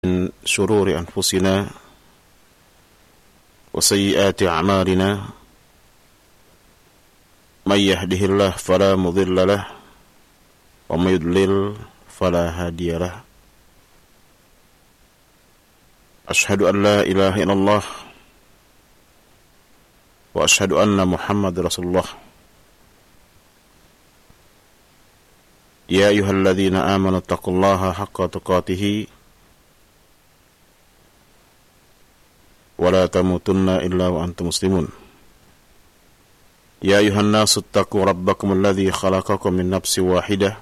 من شرور أنفسنا وسيئات أعمالنا من يهده الله فلا مضل له ومن يضلل فلا هادي له أشهد أن لا إله إلا الله وأشهد أن محمد رسول الله يا أيها الذين آمنوا اتقوا الله حق تقاته ولا تموتن إلا وأنتم مسلمون يا أيها الناس اتقوا ربكم الذي خلقكم من نفس واحدة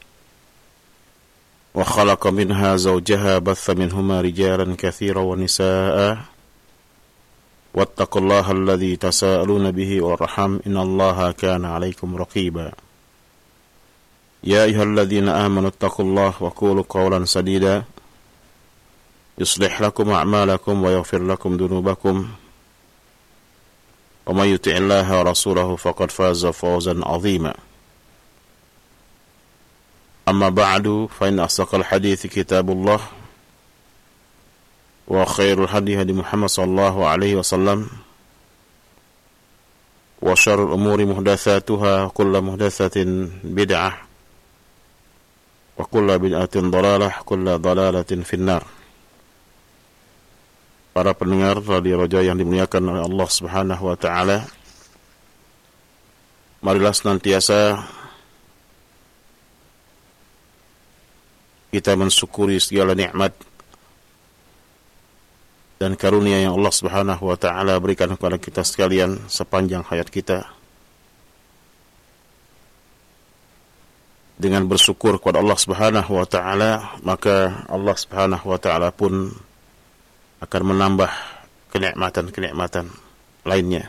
وخلق منها زوجها بث منهما رجالا كثيرا ونساء واتقوا الله الذي تساءلون به والأرحام إن الله كان عليكم رقيبا يا أيها الذين آمنوا اتقوا الله وقولوا قولا سديدا يصلح لكم أعمالكم ويغفر لكم ذنوبكم ومن يطع الله ورسوله فقد فاز فوزا عظيما أما بعد فإن أصدق الحديث كتاب الله وخير الهدي هدي محمد صلى الله عليه وسلم وشر الأمور محدثاتها وكل محدثة بدعة وكل بدعة ضلالة كل ضلالة في النار. Para pendengar Radio Roja yang dimuliakan oleh Allah Subhanahu wa taala, marilah senantiasa kita mensyukuri segala nikmat dan karunia yang Allah Subhanahu wa taala berikan kepada kita sekalian sepanjang hayat kita. Dengan bersyukur kepada Allah Subhanahu wa taala, maka Allah Subhanahu wa taala pun akan menambah kenikmatan-kenikmatan lainnya.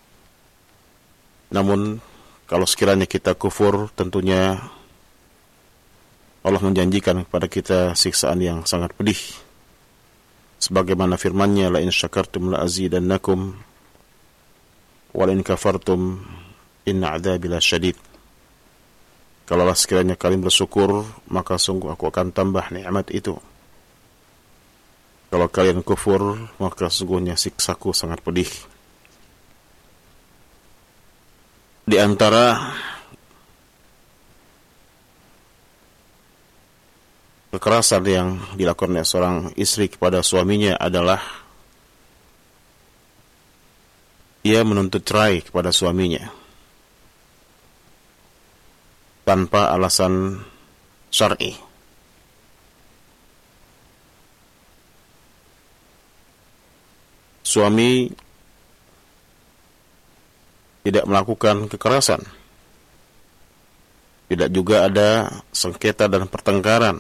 Namun kalau sekiranya kita kufur, tentunya Allah menjanjikan kepada kita siksaan yang sangat pedih. Sebagaimana firman-Nya, la in syakartum la azidannakum wa la in kafartum inna 'adzabi lasyadid. Kalaulah sekiranya kalian bersyukur, maka sungguh aku akan tambah nikmat itu. Kalau kalian kufur, maka sesungguhnya siksaku sangat pedih. Di antara kekerasan yang dilakukan oleh seorang istri kepada suaminya adalah ia menuntut cerai kepada suaminya tanpa alasan syar'i. Suami tidak melakukan kekerasan, tidak juga ada sengketa dan pertengkaran,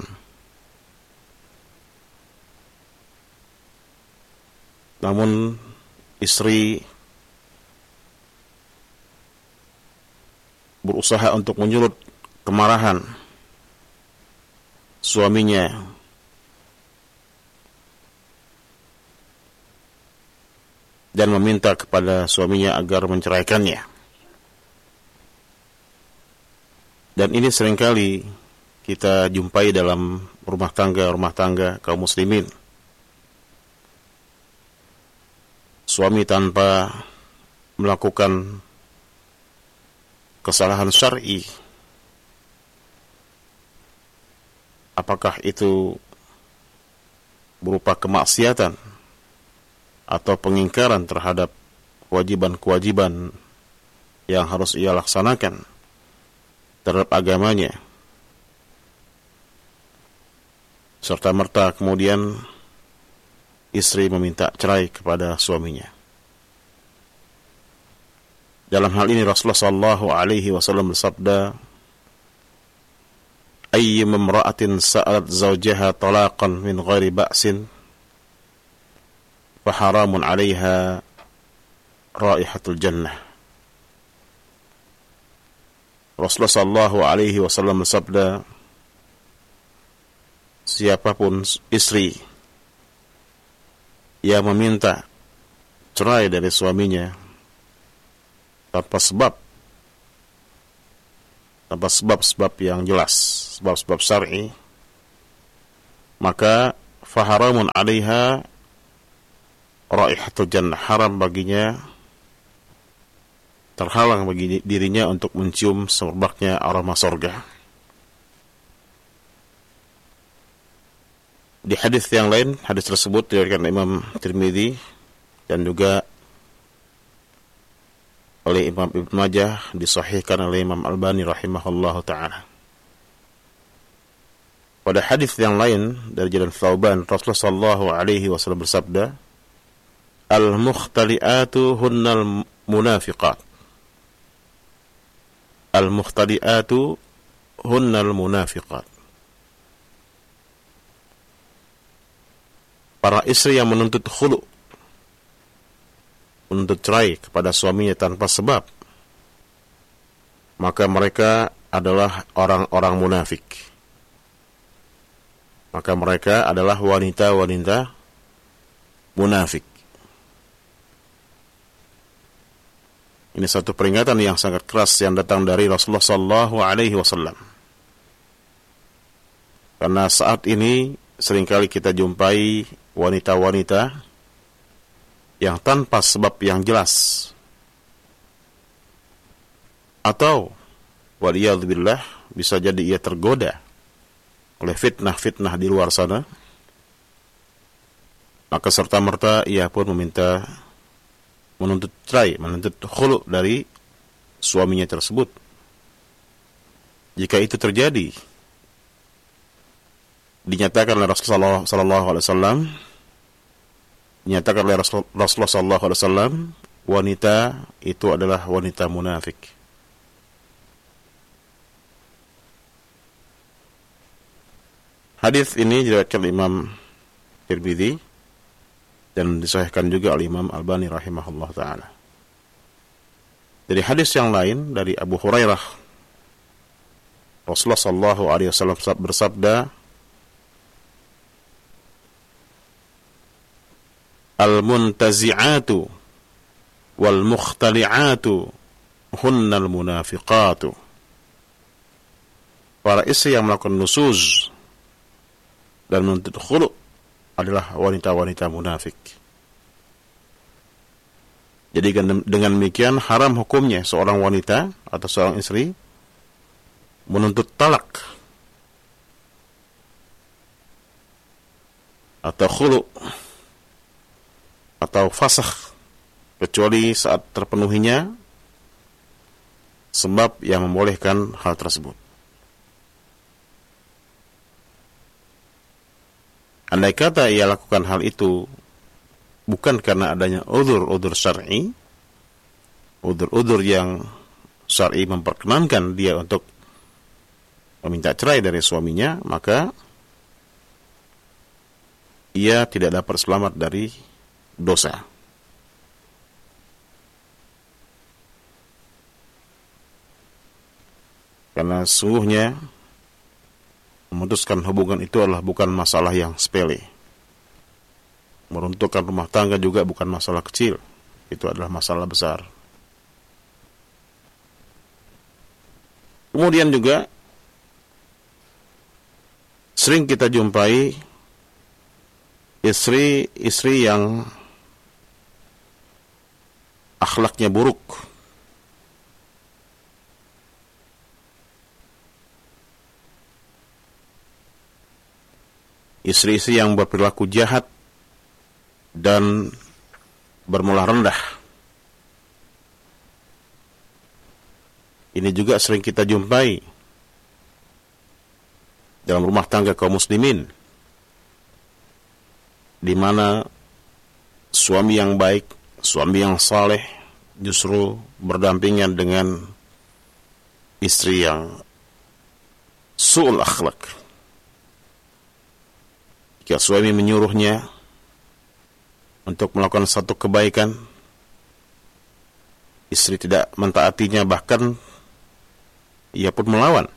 namun istri berusaha untuk menyulut kemarahan suaminya dan meminta kepada suaminya agar menceraikannya. Dan ini seringkali kita jumpai dalam rumah tangga kaum muslimin. Suami tanpa melakukan kesalahan syar'i, apakah itu berupa kemaksiatan atau pengingkaran terhadap kewajiban-kewajiban yang harus ia laksanakan terhadap agamanya, serta merta kemudian istri meminta cerai kepada suaminya. Dalam hal ini Rasulullah sallallahu alaihi wasallam bersabda, "Ayyum imra'atin sa'alat zawjaha talaqan min ghairi ba'sin faharamun 'alaiha raihatul jannah." Rasulullah sallallahu alaihi wasallam bersabda, siapapun istri yang meminta cerai dari suaminya tanpa sebab yang jelas, sebab-sebab syar'i, maka faharamun 'alaiha raihatul jannah, haram baginya, terhalang bagi dirinya untuk mencium semerbaknya aroma surga. Di hadis yang lain, hadis tersebut diriwayatkan Imam Tirmidzi dan juga oleh Imam Ibnu Majah, disahihkan oleh Imam Albani rahimahullahu taala. Pada hadis yang lain dari jalan Thauban, Rasulullah sallallahu alaihi wasallam bersabda, "Al-mukhtali'atu hunnal munafiqat." Al-mukhtali'atu hunnal munafiqat. Para istri yang menuntut khulu, menuntut cerai kepada suaminya tanpa sebab, maka mereka adalah orang-orang munafik. Maka mereka adalah wanita-wanita munafik. Ini satu peringatan yang sangat keras yang datang dari Rasulullah sallallahu alaihi wasallam. Karena saat ini seringkali kita jumpai wanita-wanita yang tanpa sebab yang jelas, atau waliyadzubillah, bisa jadi ia tergoda oleh fitnah-fitnah di luar sana, maka serta-merta ia pun menuntut cerai, menuntut khulu dari suaminya tersebut. Jika itu terjadi, dinyatakan oleh Rasulullah sallallahu alaihi wasallam, Rasulullah sallallahu alaihi wasallam, wanita itu adalah wanita munafik. Hadis ini diriwayatkan oleh Imam Tirmidzi dan disahihkan juga oleh Imam Albani rahimahullah taala. Dari hadis yang lain dari Abu Hurairah, Rasulullah sallallahu alaihi wasallam bersabda, "Al-muntazi'atu wal mukhtali'atu hunnal munafiqatu." Para istri yang melakukan nusuz dan menuntut khulu adalah wanita-wanita munafik. Jadi dengan demikian haram hukumnya seorang wanita atau seorang istri menuntut talak atau khulu atau fasakh, kecuali saat terpenuhinya sebab yang membolehkan hal tersebut. Andai kata ia lakukan hal itu bukan karena adanya udzur syar'i, udzur yang syar'i memperkenankan dia untuk meminta cerai dari suaminya, maka ia tidak dapat selamat dari dosa. Karena sungguhnya memutuskan hubungan itu adalah bukan masalah yang sepele. Meruntuhkan rumah tangga juga bukan masalah kecil. Itu adalah masalah besar. Kemudian juga sering kita jumpai istri yang akhlaknya buruk, istri-istri yang berperilaku jahat dan bermulah rendah. Ini juga sering kita jumpai dalam rumah tangga kaum muslimin, di mana suami yang baik, suami yang saleh justru berdampingan dengan istri yang su'ul akhlak. Jika suami menyuruhnya untuk melakukan satu kebaikan, istri tidak mentaatinya, bahkan ia pun melawan.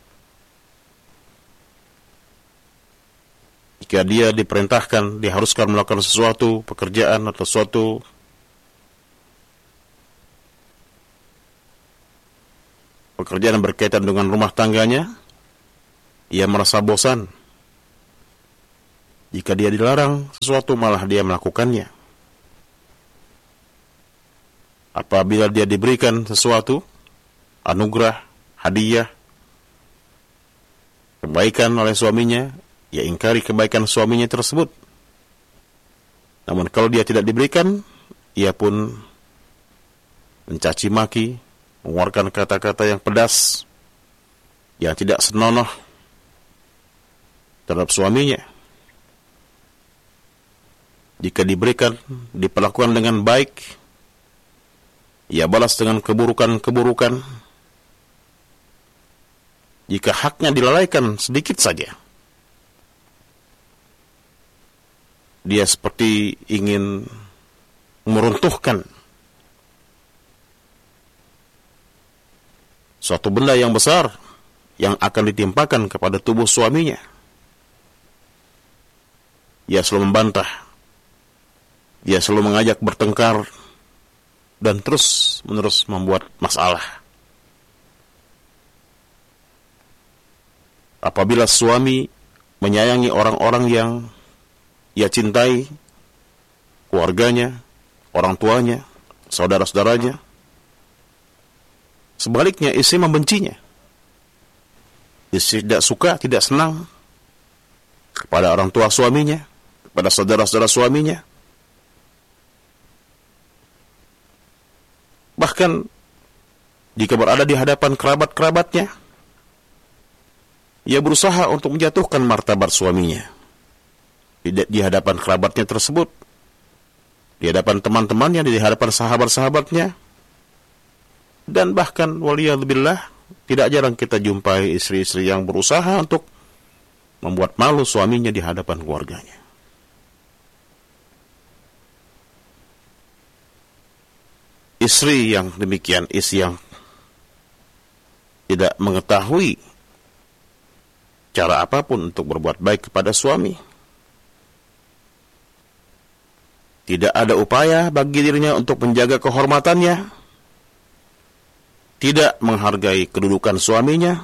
Jika dia diperintahkan, diharuskan melakukan sesuatu pekerjaan atau suatu pekerjaan yang berkaitan dengan rumah tangganya, ia merasa bosan. Jika dia dilarang sesuatu, malah dia melakukannya. Apabila dia diberikan sesuatu, anugerah, hadiah, kebaikan oleh suaminya, ia ingkari kebaikan suaminya tersebut. Namun kalau dia tidak diberikan, ia pun mencaci maki, mengeluarkan kata-kata yang pedas, yang tidak senonoh terhadap suaminya. Jika diberikan, diperlakukan dengan baik, ia balas dengan keburukan-keburukan. Jika haknya dilalaikan sedikit saja, dia seperti ingin meruntuhkan suatu benda yang besar yang akan ditimpakan kepada tubuh suaminya. Ia selalu membantah, dia selalu mengajak bertengkar, dan terus-menerus membuat masalah. Apabila suami menyayangi orang-orang yang ia cintai, keluarganya, orang tuanya, saudara-saudaranya, sebaliknya istri membencinya. Istri tidak suka, tidak senang kepada orang tua suaminya, kepada saudara-saudara suaminya. Bahkan jika berada di hadapan kerabat-kerabatnya, ia berusaha untuk menjatuhkan martabat suaminya di hadapan kerabatnya tersebut, di hadapan teman-temannya, di hadapan sahabat-sahabatnya. Dan bahkan waliyadzubillah, tidak jarang kita jumpai istri-istri yang berusaha untuk membuat malu suaminya di hadapan keluarganya. Istri yang demikian, istri yang tidak mengetahui cara apapun untuk berbuat baik kepada suami, tidak ada upaya bagi dirinya untuk menjaga kehormatannya, tidak menghargai kedudukan suaminya,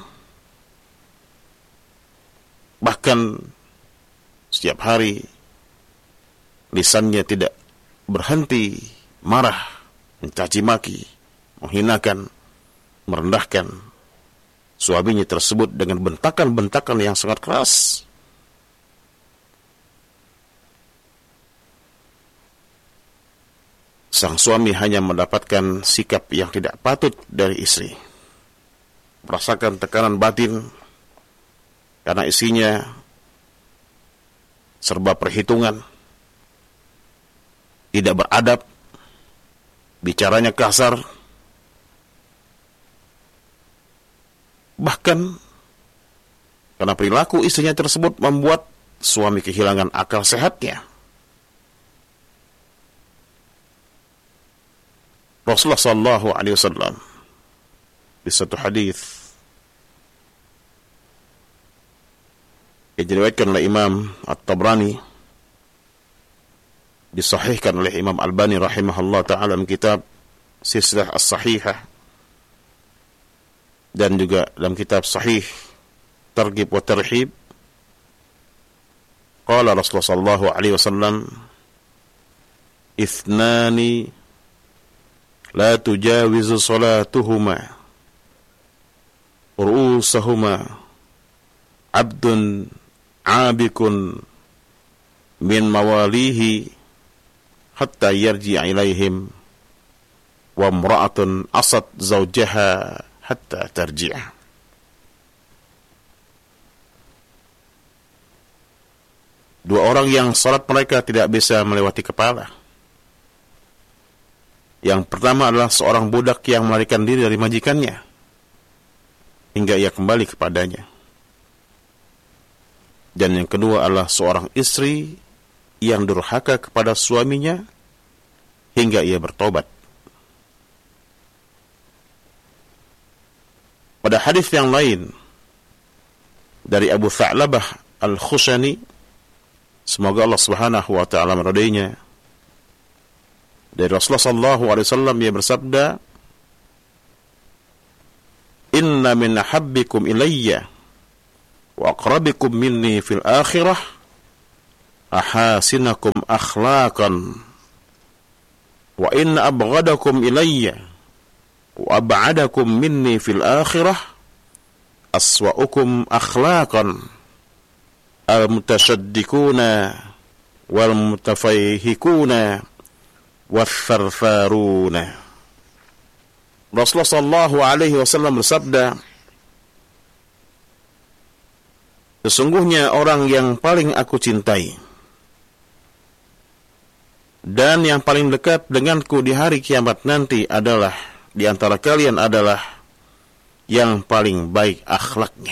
bahkan setiap hari lisannya tidak berhenti marah, mencaci maki, menghinakan, merendahkan suaminya tersebut dengan bentakan-bentakan yang sangat keras. Sang suami hanya mendapatkan sikap yang tidak patut dari istri, merasakan tekanan batin karena istrinya serba perhitungan, tidak beradab, bicaranya kasar, bahkan karena perilaku istrinya tersebut membuat suami kehilangan akal sehatnya. Rasulullah sallallahu alaihi wasallam di satu hadis yang diriwayatkan oleh Imam At-Tabrani, disahihkan oleh Imam Albani rahimahullah ta'ala dalam kitab Silsilah As-Sahihah, dan juga dalam kitab Sahih Targhib wa Tarhib. Qala Rasulullah sallallahu alaihi wasallam, "Ithnani la tujawizu salatuhuma ru'usahuma abdun abikun min mawalihi hatta yarji'a ilaihim wa imra'atun asad zawjaha hatta tarji'a." Dua orang yang salat mereka tidak bisa melewati kepala. Yang pertama adalah seorang budak yang melarikan diri dari majikannya hingga ia kembali kepadanya. Dan yang kedua adalah seorang istri yang durhaka kepada suaminya hingga ia bertobat. Pada hadis yang lain dari Abu Tha'labah Al-Khushani, semoga Allah Subhanahu wa taala meridainya, dari Rasulullah sallallahu alaihi wasallam, ia bersabda, "Inna min ahabbikum ilayya wa aqrabikum minni fil akhirah ahasinakum akhlaqan wa inna abghadakum ilayya wa ab'adakum minni fil akhirah aswa'ukum akhlaqan al-mutasyaddiquna wal mutafayhikuna wath-thartharuna. Rasulullah sallallahu alaihi wasallam bersabda, sesungguhnya orang yang paling aku cintai dan yang paling dekat denganku di hari kiamat nanti adalah di antara kalian adalah yang paling baik akhlaknya.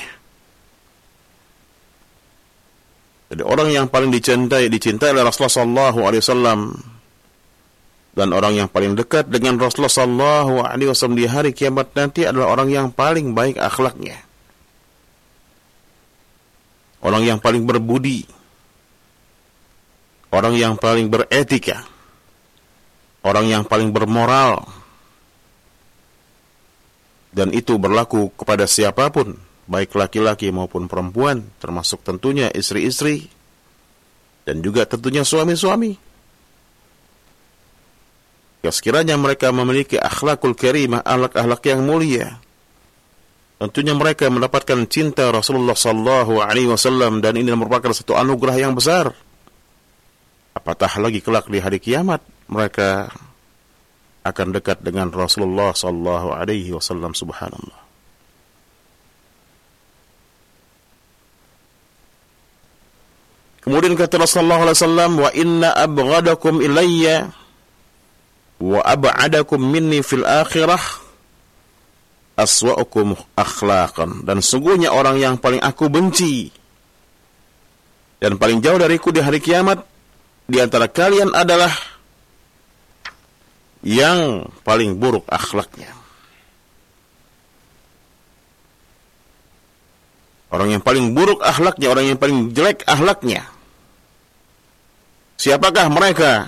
Jadi orang yang paling dicintai oleh Rasulullah sallallahu alaihi wasallam, dan orang yang paling dekat dengan Rasulullah sallallahu alaihi wasallam di hari kiamat nanti adalah orang yang paling baik akhlaknya. Orang yang paling berbudi, orang yang paling beretika, orang yang paling bermoral. Dan itu berlaku kepada siapapun, baik laki-laki maupun perempuan, termasuk tentunya istri-istri, dan juga tentunya suami-suami. Ya, sekiranya mereka memiliki akhlakul karimah, akhlak-akhlak yang mulia, tentunya mereka mendapatkan cinta Rasulullah sallallahu alaihi wasallam, dan ini merupakan satu anugerah yang besar. Apatah lagi kelak di hari kiamat mereka akan dekat dengan Rasulullah sallallahu alaihi wasallam. Subhanallah. Kemudian kata Rasulullah sallallahu alaihi wasallam, wa inna abghadakum ilayya wa ab'adakum minni fil akhirah aswa'ukum akhlaqan. Dan sungguhnya orang yang paling aku benci dan paling jauh dariku di hari kiamat di antara kalian adalah yang paling buruk akhlaknya. Orang yang paling buruk akhlaknya, orang yang paling jelek akhlaknya. Siapakah mereka?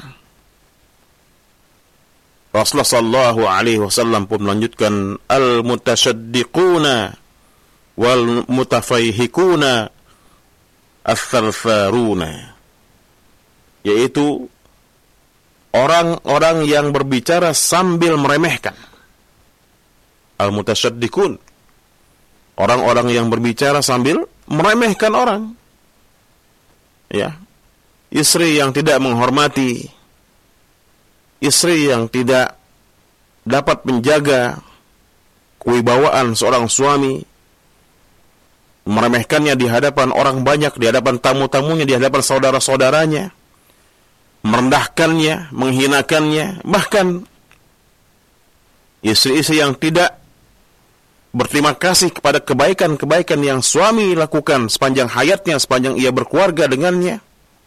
Rasulullah sallallahu alaihi wasallam pun melanjutkan, al-mutasyaddiquna wal mutafayhikuna ath-thartharuna, yaitu orang-orang yang berbicara sambil meremehkan. Al-mutasyaddiqun, orang-orang yang berbicara sambil meremehkan orang. Ya, istri yang tidak menghormati, istri yang tidak dapat menjaga kewibawaan seorang suami, meremehkannya di hadapan orang banyak, di hadapan tamu-tamunya, di hadapan saudara-saudaranya, merendahkannya, menghinakannya, bahkan istri-istri yang tidak berterima kasih kepada kebaikan-kebaikan yang suami lakukan sepanjang hayatnya, sepanjang ia berkeluarga dengannya.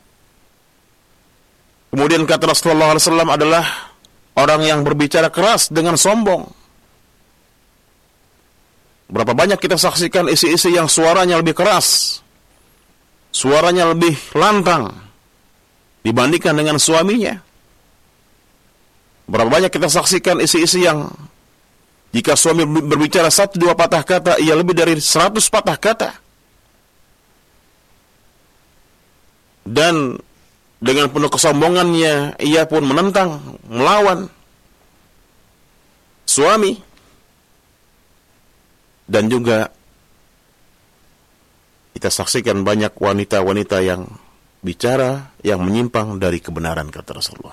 Kemudian kata Rasulullah SAW adalah orang yang berbicara keras dengan sombong. Berapa banyak kita saksikan isi-isi yang suaranya lebih keras, suaranya lebih lantang dibandingkan dengan suaminya. Berapa banyak kita saksikan isi-isi yang jika suami berbicara 1-2 patah kata, ia lebih dari 100 patah kata. Dan dengan penuh kesombongannya, ia pun menentang, melawan suami. Dan juga kita saksikan banyak wanita-wanita yang bicara yang menyimpang dari kebenaran, kata Rasulullah.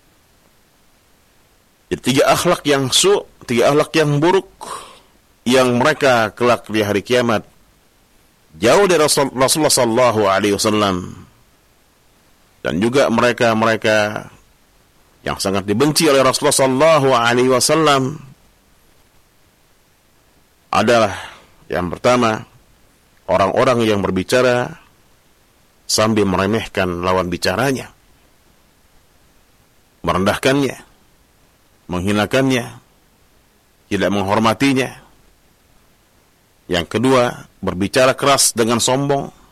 Jadi 3 akhlak yang 3 akhlak yang buruk yang mereka kelak di hari kiamat jauh dari Rasulullah sallallahu alaihi wasallam. Dan juga mereka-mereka yang sangat dibenci oleh Rasulullah sallallahu alaihi wasallam adalah yang pertama, orang-orang yang berbicara sambil meremehkan lawan bicaranya, merendahkannya, menghinakannya, tidak menghormatinya. Yang kedua, berbicara keras dengan sombong.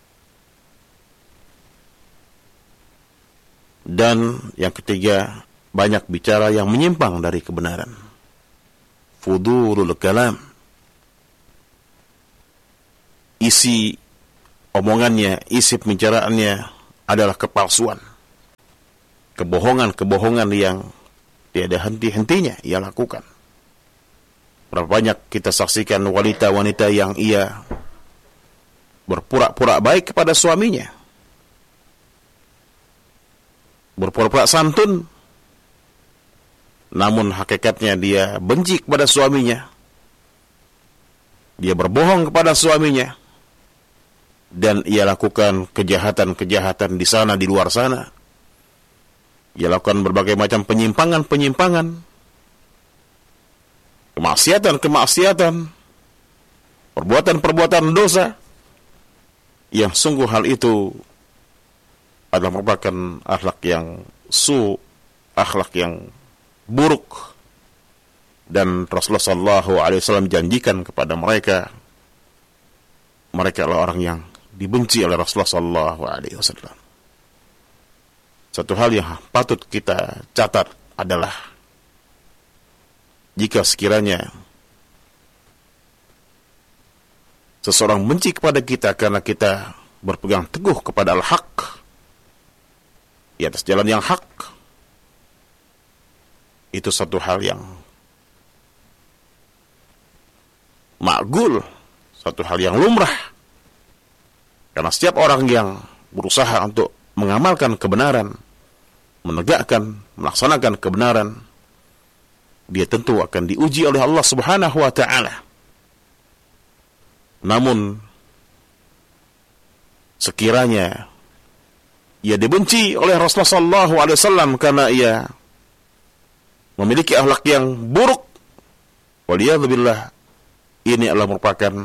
Dan yang ketiga, banyak bicara yang menyimpang dari kebenaran. Fudulul kalam. Isi omongannya, isi pembicaraannya adalah kepalsuan. Kebohongan-kebohongan yang tiada henti-hentinya ia lakukan. Berapa banyak kita saksikan wanita-wanita yang ia berpura-pura baik kepada suaminya, berpura-pura santun, namun hakikatnya dia benci kepada suaminya. Dia berbohong kepada suaminya, dan ia lakukan kejahatan-kejahatan di sana, di luar sana. Ia lakukan berbagai macam penyimpangan-penyimpangan, kemaksiatan-kemaksiatan, perbuatan-perbuatan dosa, yang sungguh hal itu adalah merupakan akhlak yang akhlak yang buruk. Dan Rasulullah SAW janjikan kepada mereka adalah orang yang dibenci oleh Rasulullah SAW. Satu hal yang patut kita catat adalah jika sekiranya seseorang benci kepada kita karena kita berpegang teguh kepada al-haq, di atas jalan yang hak, itu satu hal yang makgul, satu hal yang lumrah. Karena setiap orang yang berusaha untuk mengamalkan kebenaran, menegakkan, melaksanakan kebenaran, dia tentu akan diuji oleh Allah Subhanahu wa ta'ala. Namun sekiranya ia dibenci oleh Rasulullah SAW karena ia memiliki akhlak yang buruk, waliyadzubillah, ini adalah merupakan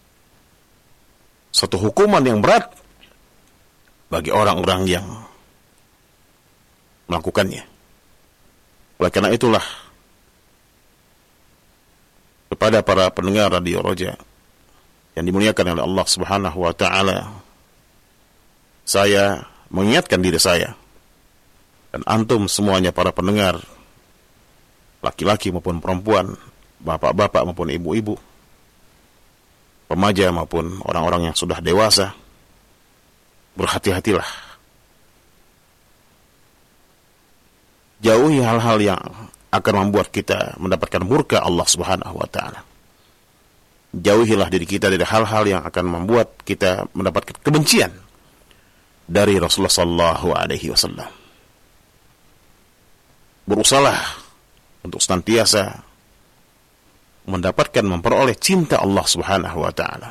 satu hukuman yang berat bagi orang-orang yang melakukannya. Oleh karena itulah, kepada para pendengar Radio Roja yang dimuliakan oleh Allah Subhanahu wa ta'ala, saya mengingatkan diri saya dan antum semuanya para pendengar, laki-laki maupun perempuan, bapak-bapak maupun ibu-ibu, remaja maupun orang-orang yang sudah dewasa, berhati-hatilah. Jauhi hal-hal yang akan membuat kita mendapatkan murka Allah Subhanahu wa ta'ala. Jauhilah diri kita dari hal-hal yang akan membuat kita mendapatkan kebencian dari Rasulullah sallallahu alaihi wasallam. Berusahalah untuk senantiasa memperoleh cinta Allah Subhanahu wa ta'ala,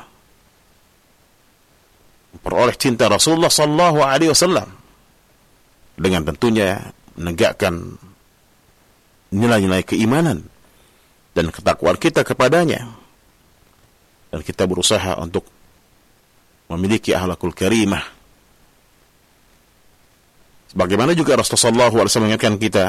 memperoleh cinta Rasulullah sallallahu alaihi wasallam, dengan tentunya menegakkan nilai-nilai keimanan dan ketakwaan kita kepadanya, dan kita berusaha untuk memiliki akhlakul karimah. Sebagaimana juga Rasulullah SAW mengingatkan kita,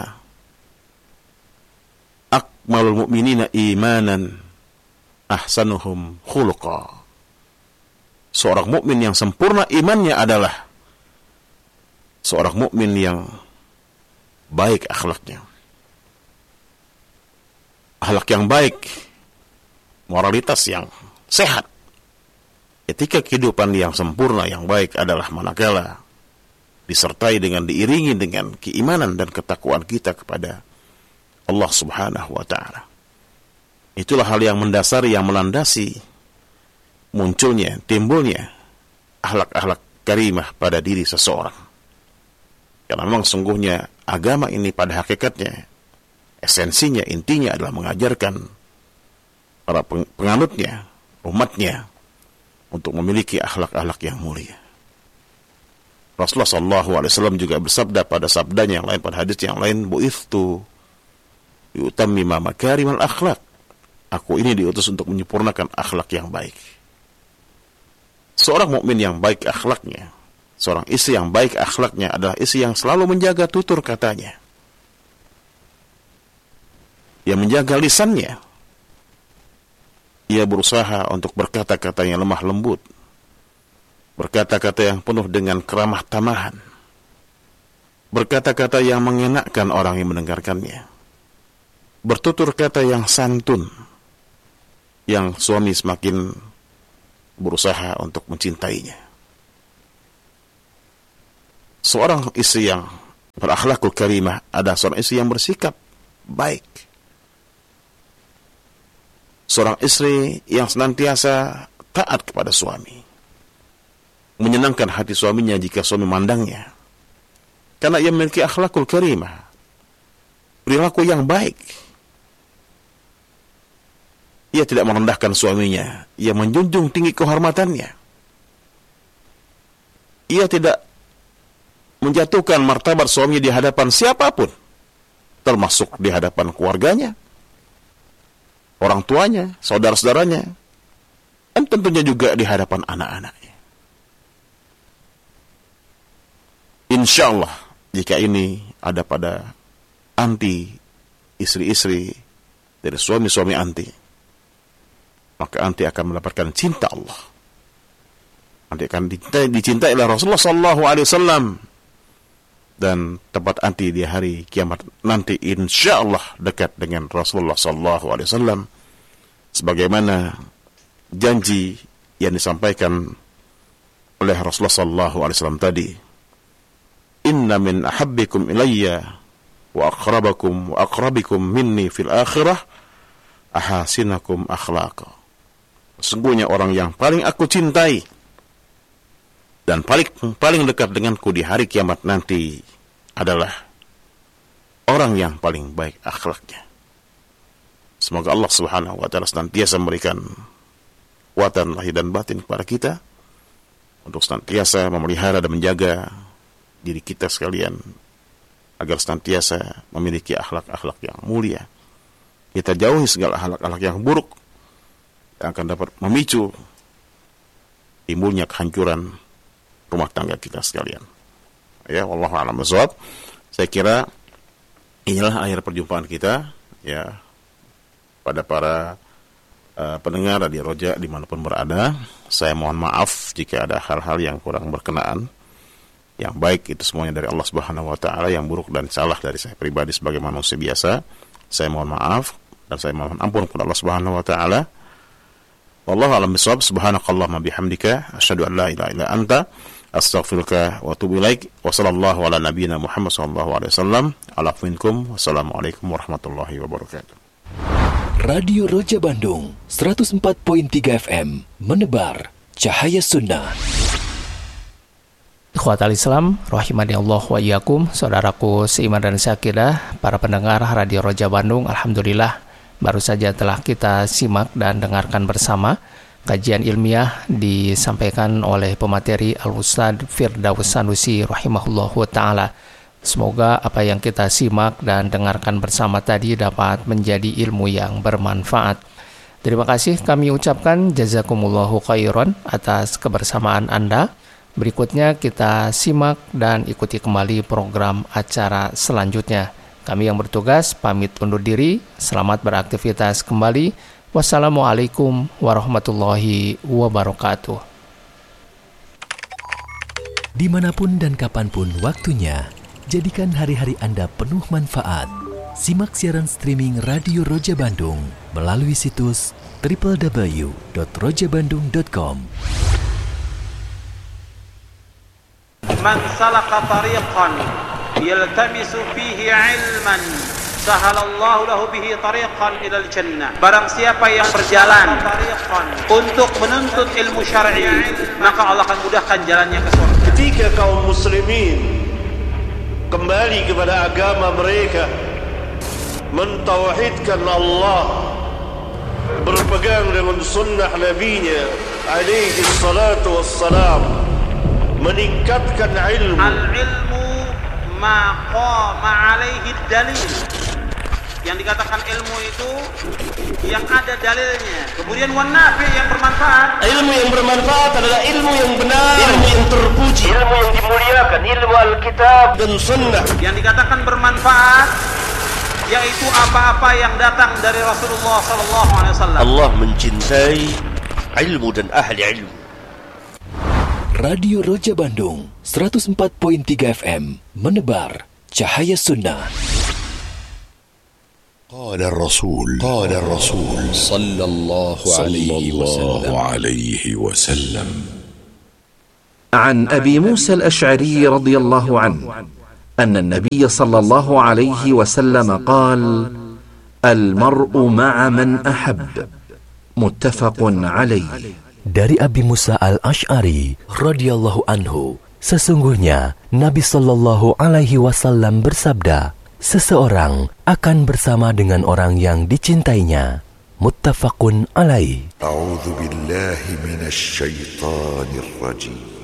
akmalul mu'minina imanan ahsanuhum khuluqa. Seorang mukmin yang sempurna imannya adalah seorang mukmin yang baik akhlaknya. Akhlak yang baik, moralitas yang sehat, etika kehidupan yang sempurna yang baik adalah manakala disertai dengan, diiringi dengan keimanan dan ketakwaan kita kepada Allah Subhanahu wa ta'ala. Itulah hal yang mendasari, yang melandasi munculnya, timbulnya akhlak-akhlak karimah pada diri seseorang. Karena memang sungguhnya agama ini pada hakikatnya, esensinya, intinya adalah mengajarkan para penganutnya, umatnya, untuk memiliki akhlak-akhlak yang mulia. Rasulullah SAW juga bersabda pada sabdanya yang lain, pada hadis yang lain, bu'ithtu yu'tammima makarimal akhlak. Aku ini diutus untuk menyempurnakan akhlak yang baik. Seorang mukmin yang baik akhlaknya, seorang istri yang baik akhlaknya adalah istri yang selalu menjaga tutur katanya, yang menjaga lisannya. Ia berusaha untuk berkata-kata yang lemah lembut, berkata-kata yang penuh dengan keramah tamahan, berkata-kata yang mengenakkan orang yang mendengarkannya, bertutur kata yang santun, yang suami semakin berusaha untuk mencintainya. seorang istri yang berakhlakul karimah adalah seorang istri yang bersikap baik. Seorang istri yang senantiasa taat kepada suami, menyenangkan hati suaminya jika suami mandangnya, karena ia memiliki akhlakul karimah, perilaku yang baik. Ia tidak merendahkan suaminya, ia menjunjung tinggi kehormatannya. Ia tidak menjatuhkan martabat suaminya di hadapan siapapun, termasuk di hadapan keluarganya, orang tuanya, saudara-saudaranya, dan tentunya juga di hadapan anak-anaknya. Insya Allah, jika ini ada pada anti istri-istri dari suami-suami anti, maka anti akan mendapatkan cinta Allah. Anti akan dicintai oleh Rasulullah SAW. Dan tempat anti di hari kiamat nanti insya Allah dekat dengan Rasulullah SAW. Sebagaimana janji yang disampaikan oleh Rasulullah SAW tadi. Inna min ahabbikum ilayya wa aqrabikum minni fil akhirah ahasinakum akhlaqa. Sesungguhnya orang yang paling aku cintai dan paling dekat denganku di hari kiamat nanti adalah orang yang paling baik akhlaknya. Semoga Allah Subhanahu wa taala senantiasa memberikan kekuatan lahir dan batin kepada kita untuk senantiasa memelihara dan menjaga diri kita sekalian agar senantiasa memiliki akhlak-akhlak yang mulia. Kita jauhi segala akhlak-akhlak yang buruk yang akan dapat memicu timbulnya kehancuran rumah tangga kita sekalian. Ya, wallahu a'lam bishawab. Saya kira inilah akhir perjumpaan kita ya pada para pendengar Radio Roja dimanapun berada. Saya mohon maaf jika ada hal-hal yang kurang berkenaan. Yang baik itu semuanya dari Allah Subhanahu wa taala, yang buruk dan salah dari saya pribadi sebagai manusia biasa. Saya mohon maaf dan saya mohon ampun kepada Allah Subhanahu wa taala. Wallahu a'lam bishawab. Subhanakallahumma bihamdika asyhadu an la ilaha illa anta astaghfiruka wa atubu ilaik. Wa sallallahu ala nabiyyina Muhammad sallallahu alaihi wasallam. Alaikum wassalamualaikum warahmatullahi wabarakatuh. Radio Roja Bandung 104.3 FM menebar cahaya sunnah. Ikhwatal Islam, rahimani Allah wa iyyakum, saudaraku seiman dan seakidah, para pendengar Radio Roja Bandung, alhamdulillah baru saja telah kita simak dan dengarkan bersama kajian ilmiah disampaikan oleh pemateri Al-Ustadz Firdaus Sanusi rahimahullahu ta'ala. Semoga apa yang kita simak dan dengarkan bersama tadi dapat menjadi ilmu yang bermanfaat. Terima kasih kami ucapkan jazakumullahu khairan atas kebersamaan Anda. Berikutnya kita simak dan ikuti kembali program acara selanjutnya. Kami yang bertugas pamit undur diri. Selamat beraktivitas kembali. Wassalamualaikum warahmatullahi wabarakatuh. Dimanapun dan kapanpun waktunya, jadikan hari-hari Anda penuh manfaat. Simak siaran streaming Radio Roja Bandung melalui situs www.rojabandung.com. Man salaka tariqan yaltamisu fihi ilman sahalallahu lahu bihi tariqan ilal jannah. Barang siapa yang berjalan untuk menuntut ilmu syar'i, maka Allah akan mudahkan jalannya ke surga. Ketika kaum muslimin kembali kepada agama mereka, mentauhidkan Allah, berpegang dengan sunnah Nabi-Nya alaihi salatu wassalam, meningkatkan ilmu. Al-ilmu ma qama alaihi dalil. Yang dikatakan ilmu itu yang ada dalilnya. Kemudian wan nafi, yang bermanfaat. Ilmu yang bermanfaat adalah ilmu yang benar, ilmu yang terpuji, ilmu yang dimuliakan, ilmu Alkitab dan Sunnah. Yang dikatakan bermanfaat yaitu apa-apa yang datang dari Rasulullah SAW. Allah mencintai ilmu dan ahli ilmu. Radio Roja Bandung 104.3 FM menebar cahaya sunnah. قال الرسول صلى الله عليه وسلم عن أبي موسى الأشعري رضي الله عنه أن النبي صلى الله عليه وسلم قال: المرء مع من أحب. متفق عليه. Dari Abi Musa al-Ash'ari radhiyallahu anhu, sesungguhnya Nabi sallallahu alaihi wasallam bersabda, seseorang akan bersama dengan orang yang dicintainya. Muttafaqun alaih. A'udzu billahi minasy syaithanir rajim.